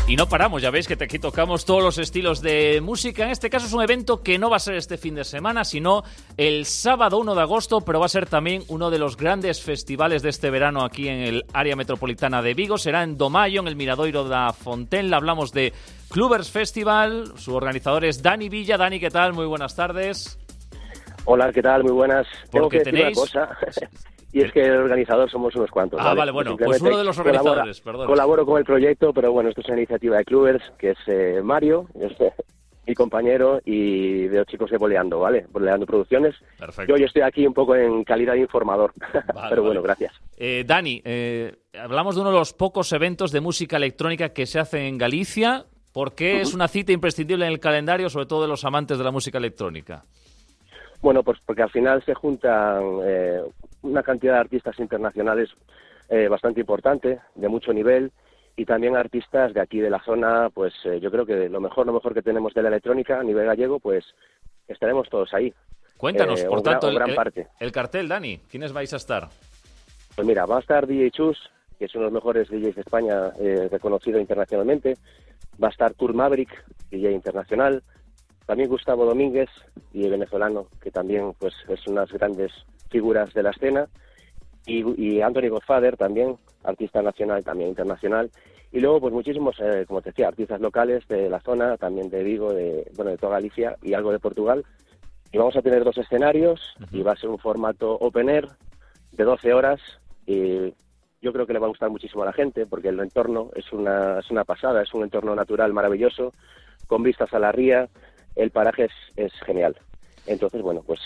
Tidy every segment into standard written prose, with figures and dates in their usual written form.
Y no paramos, ya veis que aquí tocamos todos los estilos de música. En este caso es un evento que no va a ser este fin de semana, sino el sábado 1 de agosto, pero va a ser también uno de los grandes festivales de este verano aquí en el área metropolitana de Vigo. Será en Domayo, en el Miradoiro da Fontenla. Hablamos de Clubbers Festival. Su organizador es Dani Villa. Dani, ¿qué tal? Muy buenas tardes. Hola, ¿qué tal? Muy buenas. Tengo que decir tenéis... una cosa, y es que el organizador somos unos cuantos. Ah, vale, bueno, pues uno de los organizadores, perdón. Colaboro con el proyecto, pero bueno, esto es una iniciativa de Clubbers, que es Mario, mi compañero, y de los chicos de Boleando, ¿vale? Boleando Producciones. Perfecto. Yo hoy estoy aquí un poco en calidad de informador, vale, pero bueno, gracias. Dani, hablamos de uno de los pocos eventos de música electrónica que se hacen en Galicia. ¿Por qué es una cita imprescindible en el calendario, sobre todo de los amantes de la música electrónica? Bueno, pues porque al final se juntan una cantidad de artistas internacionales bastante importante, de mucho nivel, y también artistas de aquí de la zona. Pues yo creo que lo mejor que tenemos de la electrónica a nivel gallego, pues estaremos todos ahí. Cuéntanos, por tanto, gran parte. El cartel, Dani, ¿quiénes vais a estar? Pues mira, va a estar DJ Chus, que es uno de los mejores DJs de España, reconocido internacionalmente. Va a estar Tour Maverick, DJ internacional. También Gustavo Domínguez, DJ venezolano, que también pues es unas grandes figuras de la escena. Y Anthony Godfather, también, artista nacional, también internacional. Y luego, pues muchísimos, como te decía, artistas locales de la zona, también de Vigo, de toda Galicia y algo de Portugal. Y vamos a tener 2 escenarios y va a ser un formato open air de 12 horas. Y yo creo que le va a gustar muchísimo a la gente, porque el entorno es una pasada, es un entorno natural maravilloso, con vistas a la ría. El paraje es genial. Entonces, bueno, pues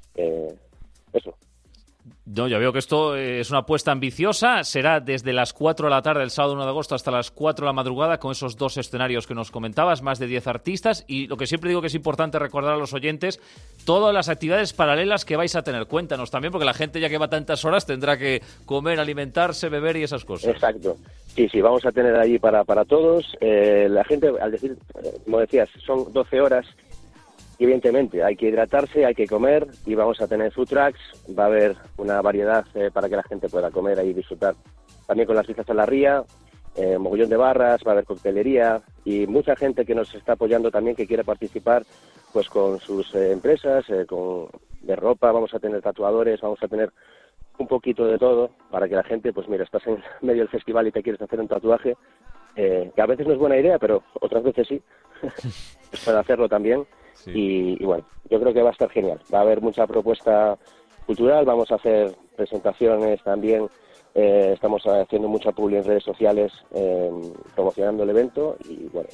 eso. No, ya veo que esto es una apuesta ambiciosa. Será desde las 4 de la tarde, el sábado 1 de agosto, hasta las 4 de la madrugada, con esos 2 escenarios que nos comentabas, más de 10 artistas. Y lo que siempre digo que es importante recordar a los oyentes, todas las actividades paralelas que vais a tener. Cuéntanos también, porque la gente ya que va tantas horas tendrá que comer, alimentarse, beber y esas cosas. Exacto. Sí, vamos a tener allí para todos. La gente, al decir, como decías, son 12 horas. Y evidentemente hay que hidratarse, hay que comer, y vamos a tener food trucks. Va a haber una variedad para que la gente pueda comer ahí y disfrutar. También con las vistas a la ría, mogollón de barras, va a haber coctelería y mucha gente que nos está apoyando también, que quiere participar pues con sus empresas, de ropa. Vamos a tener tatuadores, vamos a tener un poquito de todo para que la gente, pues mira, estás en medio del festival y te quieres hacer un tatuaje, que a veces no es buena idea, pero otras veces sí, pues puede hacerlo también. Sí. Y bueno, yo creo que va a estar genial. Va a haber mucha propuesta cultural, vamos a hacer presentaciones también. Estamos haciendo mucha publi en redes sociales, promocionando el evento, y bueno,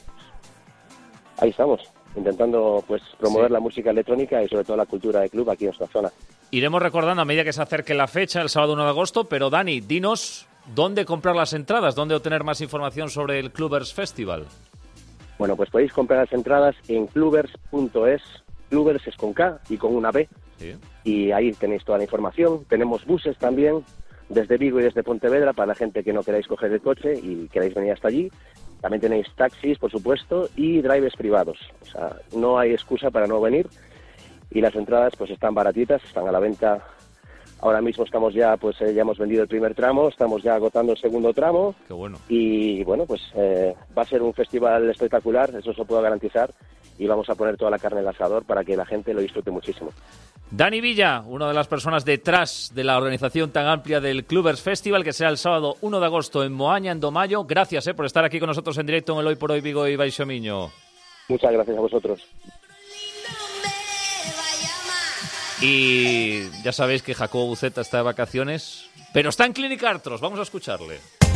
pues, ahí estamos, intentando pues promover la música electrónica y sobre todo la cultura de club aquí en nuestra zona. Iremos recordando a medida que se acerque la fecha, el sábado 1 de agosto, pero Dani, dinos dónde comprar las entradas, dónde obtener más información sobre el Clubbers Festival. Bueno, pues podéis comprar las entradas en clubbers.es. Clubbers es con K y con una B. Sí. Y ahí tenéis toda la información. Tenemos buses también, desde Vigo y desde Pontevedra, para la gente que no queráis coger el coche y queráis venir hasta allí. También tenéis taxis, por supuesto, y drivers privados. O sea, no hay excusa para no venir. Y las entradas pues están baratitas, están a la venta. Ahora mismo estamos ya, pues ya hemos vendido el primer tramo, estamos ya agotando el segundo tramo. Qué bueno. Y bueno, pues va a ser un festival espectacular, eso os lo puedo garantizar. Y vamos a poner toda la carne en el asador para que la gente lo disfrute muchísimo. Dani Villa, una de las personas detrás de la organización tan amplia del Clubbers Festival, que será el sábado 1 de agosto en Moaña, en Domayo. Gracias por estar aquí con nosotros en directo en el Hoy por Hoy Vigo y Baixo Miño. Muchas gracias a vosotros. Y ya sabéis que Jacobo Buceta está de vacaciones, pero está en Clínica Artros. Vamos a escucharle.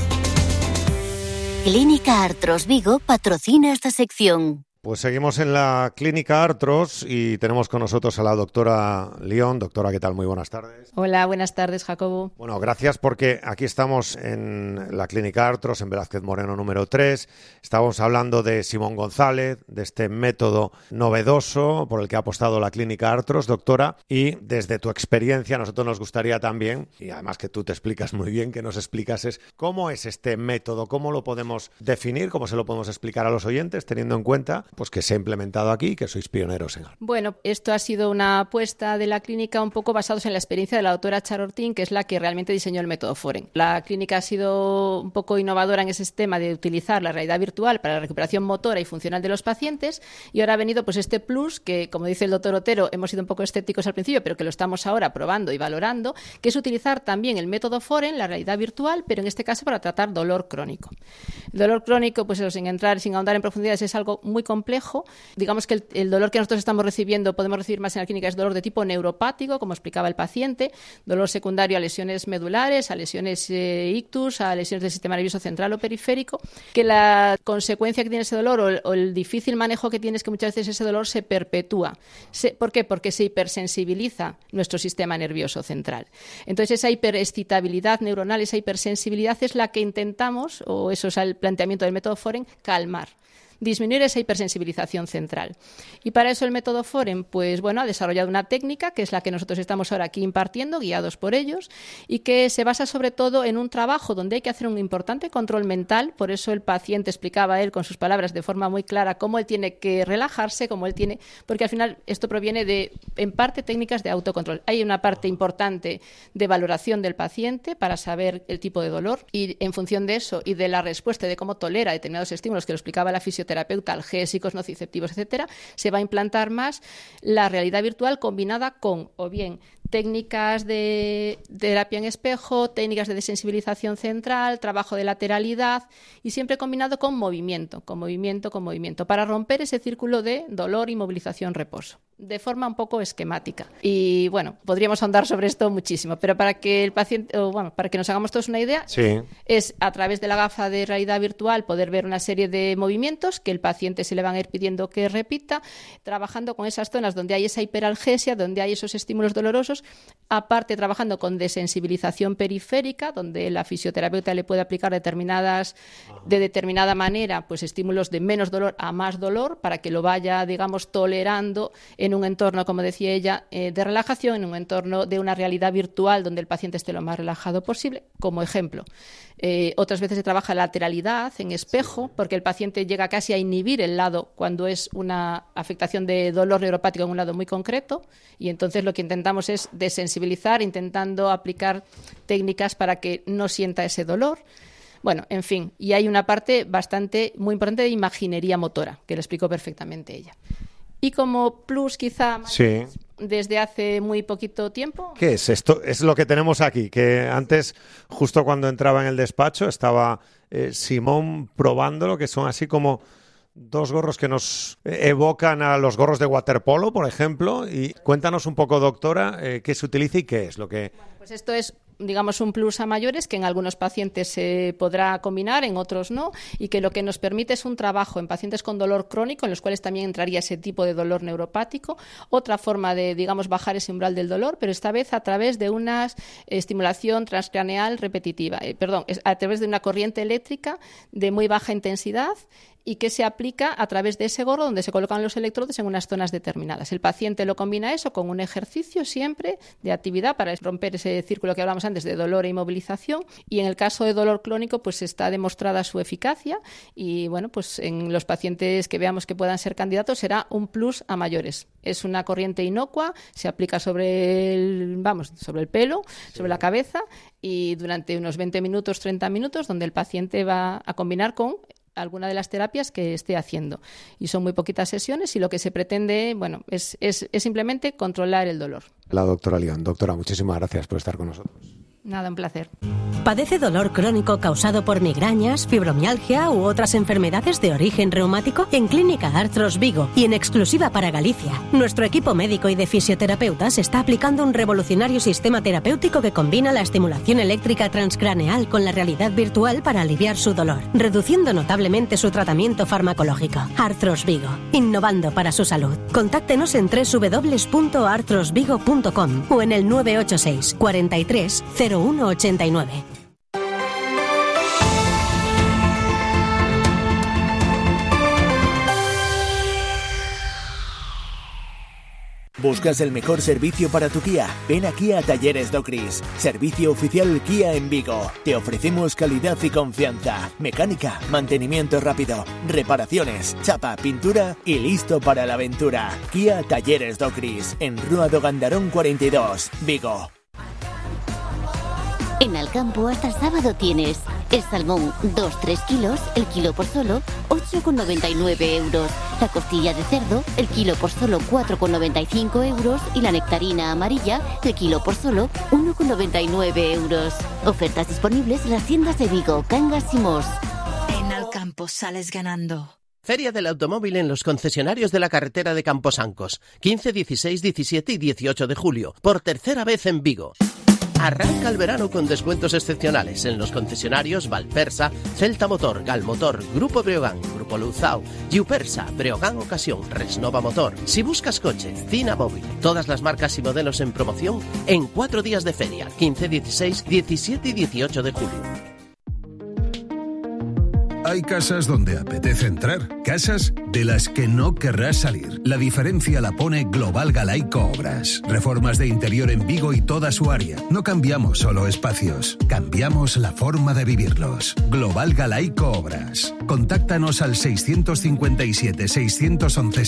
Clínica Artros Vigo patrocina esta sección. Pues seguimos en la Clínica Artros y tenemos con nosotros a la doctora León. Doctora, ¿qué tal? Muy buenas tardes. Hola, buenas tardes, Jacobo. Bueno, gracias, porque aquí estamos en la Clínica Artros, en Velázquez Moreno número 3. Estamos hablando de Simón González, de este método novedoso por el que ha apostado la Clínica Artros, doctora. Y desde tu experiencia, a nosotros nos gustaría también, y además que tú te explicas muy bien, que nos explicases cómo es este método, cómo lo podemos definir, cómo se lo podemos explicar a los oyentes, teniendo en cuenta pues que se ha implementado aquí y que sois pioneros en algo. Bueno, esto ha sido una apuesta de la clínica un poco basados en la experiencia de la doctora Charortín, que es la que realmente diseñó el método Foren. La clínica ha sido un poco innovadora en ese sistema de utilizar la realidad virtual para la recuperación motora y funcional de los pacientes, y ahora ha venido pues este plus que, como dice el doctor Otero, hemos sido un poco escépticos al principio, pero que lo estamos ahora probando y valorando, que es utilizar también el método Foren, la realidad virtual, pero en este caso para tratar dolor crónico. El dolor crónico, pues sin ahondar en profundidades, es algo muy complejo. Digamos que el dolor que nosotros estamos recibiendo, podemos recibir más en la clínica, es dolor de tipo neuropático, como explicaba el paciente, dolor secundario a lesiones medulares, a lesiones ictus, a lesiones del sistema nervioso central o periférico, que la consecuencia que tiene ese dolor o el difícil manejo que tiene es que muchas veces ese dolor se perpetúa. ¿Por qué? Porque se hipersensibiliza nuestro sistema nervioso central. Entonces esa hiperexcitabilidad neuronal, esa hipersensibilidad es la que intentamos, o eso es el planteamiento del método Foren, calmar, disminuir esa hipersensibilización central. Y para eso el método Foren, pues bueno, ha desarrollado una técnica que es la que nosotros estamos ahora aquí impartiendo, guiados por ellos, y que se basa sobre todo en un trabajo donde hay que hacer un importante control mental. Por eso el paciente explicaba él con sus palabras de forma muy clara cómo él tiene que relajarse, porque al final esto proviene de, en parte, técnicas de autocontrol. Hay una parte importante de valoración del paciente para saber el tipo de dolor, y en función de eso y de la respuesta de cómo tolera determinados estímulos que lo explicaba la fisioterapeuta, analgésicos, nociceptivos, etcétera, se va a implantar más la realidad virtual combinada con o bien técnicas de terapia en espejo, técnicas de desensibilización central, trabajo de lateralidad, y siempre combinado con movimiento, para romper ese círculo de dolor, inmovilización, reposo, de forma un poco esquemática. Y bueno, podríamos ahondar sobre esto muchísimo, pero para que el paciente, para que nos hagamos todos una idea, sí, es a través de la gafa de realidad virtual poder ver una serie de movimientos que el paciente se le van a ir pidiendo que repita, trabajando con esas zonas donde hay esa hiperalgesia, donde hay esos estímulos dolorosos, aparte trabajando con desensibilización periférica, donde la fisioterapeuta le puede aplicar de determinada manera, pues estímulos de menos dolor a más dolor, para que lo vaya, digamos, tolerando en un entorno, como decía ella, de relajación, en un entorno de una realidad virtual donde el paciente esté lo más relajado posible, como ejemplo. Otras veces se trabaja lateralidad en espejo, porque el paciente llega casi a inhibir el lado cuando es una afectación de dolor neuropático en un lado muy concreto, y entonces lo que intentamos es desensibilizar, intentando aplicar técnicas para que no sienta ese dolor. Bueno, en fin, y hay una parte muy importante de imaginería motora, que lo explicó perfectamente ella. Y como plus, quizá, sí, desde hace muy poquito tiempo. ¿Qué es esto? Es lo que tenemos aquí, que antes, justo cuando entraba en el despacho, estaba Simón probándolo, que son así como dos gorros que nos evocan a los gorros de waterpolo, por ejemplo. Y cuéntanos un poco, doctora, qué se utiliza y qué es lo que... Bueno, pues esto es, digamos, un plus a mayores que en algunos pacientes se podrá combinar, en otros no, y que lo que nos permite es un trabajo en pacientes con dolor crónico, en los cuales también entraría ese tipo de dolor neuropático, otra forma de, digamos, bajar ese umbral del dolor, pero esta vez a través de una estimulación transcraneal repetitiva, a través de una corriente eléctrica de muy baja intensidad, y que se aplica a través de ese gorro donde se colocan los electrodos en unas zonas determinadas. El paciente lo combina eso con un ejercicio siempre de actividad para romper ese círculo que hablamos antes de dolor e inmovilización, y en el caso de dolor crónico pues está demostrada su eficacia, y bueno, pues en los pacientes que veamos que puedan ser candidatos será un plus a mayores. Es una corriente inocua, se aplica sobre el pelo, sobre la cabeza, y durante unos 20 minutos, 30 minutos, donde el paciente va a combinar con alguna de las terapias que esté haciendo. Y son muy poquitas sesiones, y lo que se pretende, bueno, es simplemente controlar el dolor. La doctora León. Doctora, muchísimas gracias por estar con nosotros. Nada, un placer. ¿Padece dolor crónico causado por migrañas, fibromialgia u otras enfermedades de origen reumático? En Clínica Arthros Vigo y en exclusiva para Galicia, nuestro equipo médico y de fisioterapeutas está aplicando un revolucionario sistema terapéutico que combina la estimulación eléctrica transcraneal con la realidad virtual para aliviar su dolor, reduciendo notablemente su tratamiento farmacológico. Arthros Vigo, innovando para su salud. Contáctenos en www.arthrosvigo.com o en el 986 43 0189. ¿Buscas el mejor servicio para tu Kia? Ven aquí a Talleres Docris, servicio oficial Kia en Vigo. Te ofrecemos calidad y confianza, mecánica, mantenimiento rápido, reparaciones, chapa, pintura y listo para la aventura. Kia Talleres Docris, en Rúa do Gandarón 42, Vigo. En Alcampo hasta el sábado tienes el salmón 2-3 kilos, el kilo por solo 8,99 euros. La costilla de cerdo, el kilo por solo 4,95 euros. Y la nectarina amarilla, el kilo por solo 1,99 euros. Ofertas disponibles en las tiendas de Vigo, Cangas y Mos. En Alcampo sales ganando. Feria del Automóvil en los concesionarios de la carretera de Camposancos. 15, 16, 17 y 18 de julio. Por tercera vez en Vigo. Arranca el verano con descuentos excepcionales en los concesionarios Valpersa, Celta Motor, Galmotor, Grupo Breogán, Grupo Luzao, Giupersa, Breogán Ocasión, Resnova Motor. Si buscas coche, Cina Móvil. Todas las marcas y modelos en promoción en 4 días de feria, 15, 16, 17 y 18 de julio. Hay casas donde apetece entrar, casas de las que no querrás salir. La diferencia la pone Global Galaico Obras. Reformas de interior en Vigo y toda su área. No cambiamos solo espacios, cambiamos la forma de vivirlos. Global Galaico Obras. Contáctanos al 657 611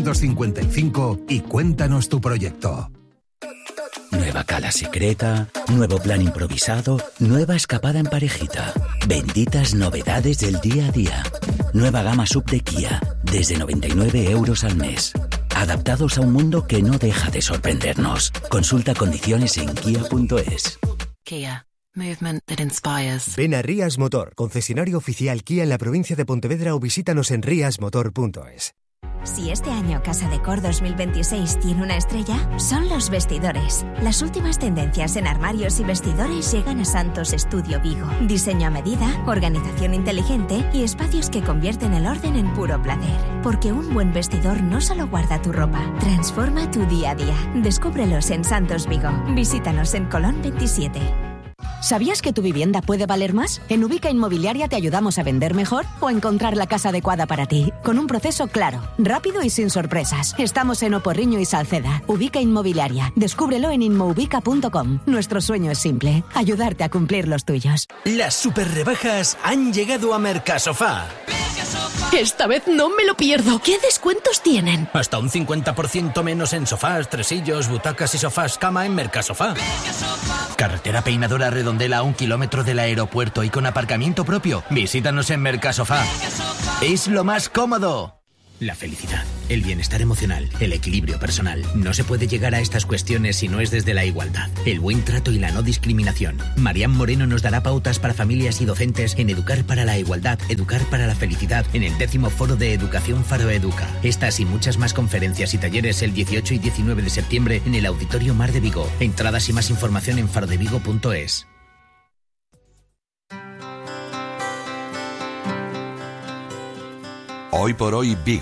655 y cuéntanos tu proyecto. Nueva cala secreta, nuevo plan improvisado, nueva escapada en parejita. Benditas novedades del día a día. Nueva gama sub de Kia, desde 99 euros al mes. Adaptados a un mundo que no deja de sorprendernos. Consulta condiciones en kia.es. Kia. Movement that inspires. Ven a Rías Motor, concesionario oficial Kia en la provincia de Pontevedra, o visítanos en riasmotor.es. Si este año Casa Decor 2026 tiene una estrella, son los vestidores. Las últimas tendencias en armarios y vestidores llegan a Santos Estudio Vigo. Diseño a medida, organización inteligente y espacios que convierten el orden en puro placer. Porque un buen vestidor no solo guarda tu ropa, transforma tu día a día. Descúbrelos en Santos Vigo. Visítanos en Colón 27. ¿Sabías que tu vivienda puede valer más? En Ubica Inmobiliaria te ayudamos a vender mejor o a encontrar la casa adecuada para ti, con un proceso claro, rápido y sin sorpresas. Estamos en Oporriño y Salceda. Ubica Inmobiliaria. Descúbrelo en inmoubica.com. Nuestro sueño es simple, ayudarte a cumplir los tuyos. Las super rebajas han llegado a Mercasofá. Esta vez no me lo pierdo. ¿Qué descuentos tienen? Hasta un 50% menos en sofás, tresillos, butacas y sofás cama en Mercasofá. Carretera Peinadora Redondela a 1 kilómetro del aeropuerto y con aparcamiento propio. Visítanos en Mercasofá. Es lo más cómodo. La felicidad, el bienestar emocional, el equilibrio personal. No se puede llegar a estas cuestiones si no es desde la igualdad, el buen trato y la no discriminación. Marian Moreno nos dará pautas para familias y docentes en Educar para la Igualdad, Educar para la Felicidad, en el 10º Foro de Educación Faro Educa. Estas y muchas más conferencias y talleres el 18 y 19 de septiembre en el Auditorio Mar de Vigo. Entradas y más información en farodevigo.es. Hoy por hoy Vigo.